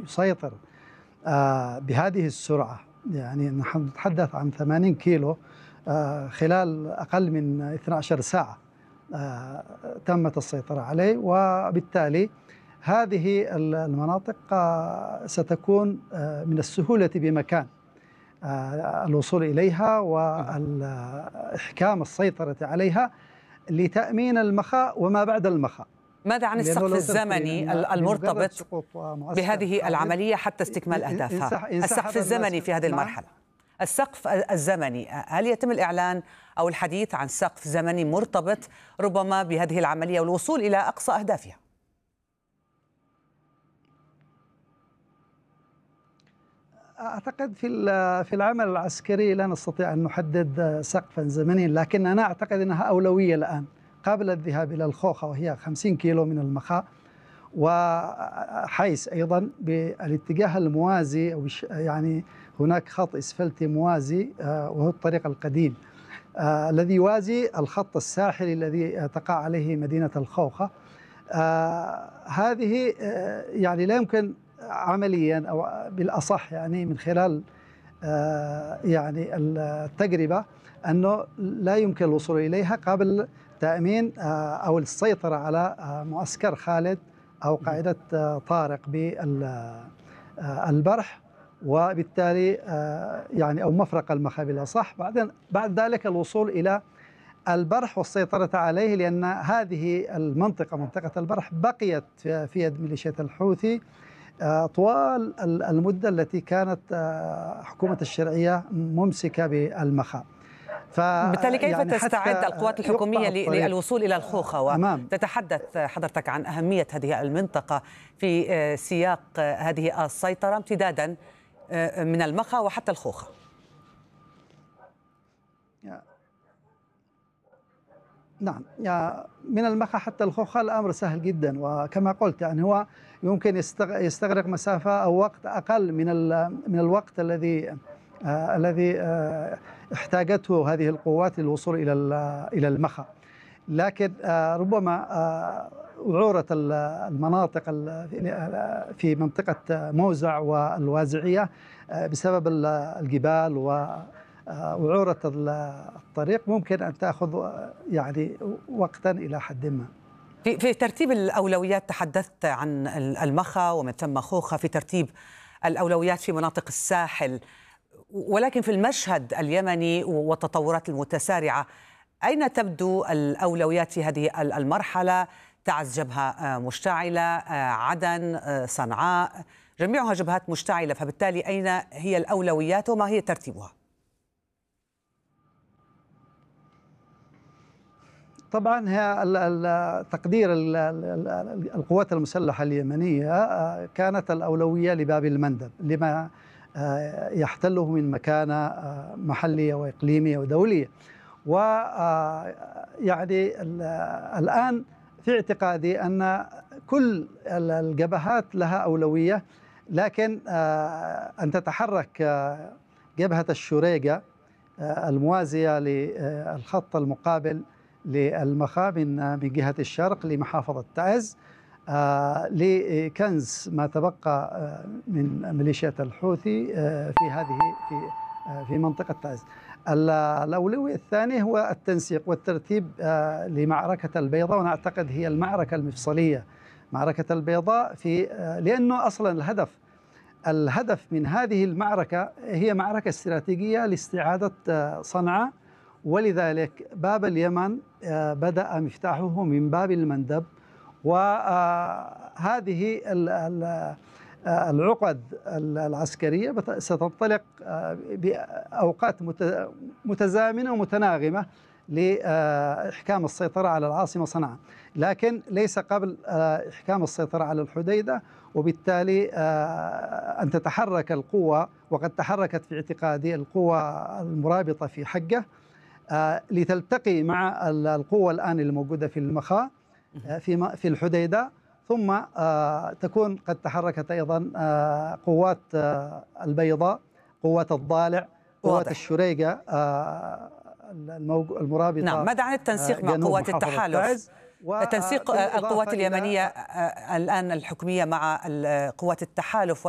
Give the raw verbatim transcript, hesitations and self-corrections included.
تسيطر بهذه السرعة، يعني نحن نتحدث عن ثمانين كيلو خلال أقل من اثنتي عشرة ساعة تمت السيطرة عليه، وبالتالي هذه المناطق ستكون من السهولة بمكان الوصول إليها وإحكام السيطرة عليها لتأمين المخاء وما بعد المخاء. ماذا عن السقف الزمني المرتبط بهذه العملية حتى استكمال أهدافها؟ السقف الزمني في هذه المرحلة، السقف الزمني، هل يتم الإعلان أو الحديث عن سقف زمني مرتبط ربما بهذه العملية والوصول إلى أقصى أهدافها؟ أعتقد في في العمل العسكري لا نستطيع أن نحدد سقفا زمنيا، لكن أنا أعتقد أنها أولوية الآن قبل الذهاب إلى الخوخة وهي خمسين كيلو من المخاء، وحيث أيضا بالاتجاه الموازي أو يعني هناك خط إسفلتي موازي وهو الطريق القديم الذي يوازي الخط الساحلي الذي تقع عليه مدينة الخوخة. هذه يعني لا يمكن عمليا أو بالأصح يعني من خلال يعني التجربة أنه لا يمكن الوصول إليها قبل تأمين أو السيطرة على معسكر خالد أو قاعدة طارق بالبرح، وبالتالي يعني أو مفرق المخا بالأصح، بعدين بعد ذلك الوصول إلى البرح والسيطرة عليه، لأن هذه المنطقة منطقة البرح بقيت في يد ميليشيا الحوثي طوال المدة التي كانت حكومة الشرعية ممسكة بالمخا. بالتالي كيف يعني تستعد القوات الحكومية للوصول إلى الخوخة؟ وتتحدث حضرتك عن أهمية هذه المنطقة في سياق هذه السيطرة امتدادا من المخا وحتى الخوخة. نعم، من المخا حتى الخوخة الأمر سهل جدا، وكما قلت يعني هو يمكن يستغرق مسافة أو وقت أقل من من الوقت الذي آه الذي آه احتاجته هذه القوات للوصول إلى إلى المخا. لكن آه ربما آه وعورة المناطق في منطقة موزع والوازعية آه بسبب الجبال ووعورة الطريق ممكن أن تأخذ يعني وقتا إلى حد ما. في في ترتيب الأولويات تحدثت عن المخا ومن ثم خوخة، في ترتيب الأولويات في مناطق الساحل، ولكن في المشهد اليمني والتطورات المتسارعة أين تبدو الأولويات في هذه المرحلة؟ تعز جبهة مشتعلة، عدن، صنعاء، جميعها جبهات مشتعلة، فبالتالي أين هي الأولويات وما هي ترتيبها؟ طبعا هي تقدير القوات المسلحة اليمنية كانت الأولوية لباب المندب لما يحتله من مكانة محلية وإقليمية ودولية. ويعني الآن في اعتقادي أن كل الجبهات لها أولوية، لكن أن تتحرك جبهة الشريقة الموازية للخط المقابل للمخا من من جهة الشرق لمحافظة تعز لكنز ما تبقى من ميليشيا الحوثي في هذه في في منطقة تعز. الأولوية الثانية هو التنسيق والترتيب لمعركة البيضاء، وأنا أعتقد هي المعركة المفصلية معركة البيضاء، في لأنه أصلا الهدف الهدف من هذه المعركة هي معركة استراتيجية لاستعادة صنعاء، ولذلك باب اليمن بدأ مفتاحه من باب المندب، وهذه العقد العسكرية ستنطلق بأوقات متزامنة ومتناغمة لإحكام السيطرة على العاصمة صنعاء، لكن ليس قبل إحكام السيطرة على الحديدة. وبالتالي أن تتحرك القوة، وقد تحركت في اعتقادي القوة المرابطة في حقة لتلتقي مع القوة الآن الموجودة في المخا في في الحديدة، ثم تكون قد تحركت أيضا قوات البيضاء، قوات الضالع، قوات الشريقة المرابطة. نعم، ماذا عن التنسيق مع قوات التحالف؟ تنسيق القوات اليمنية الآن الحكومية مع قوات التحالف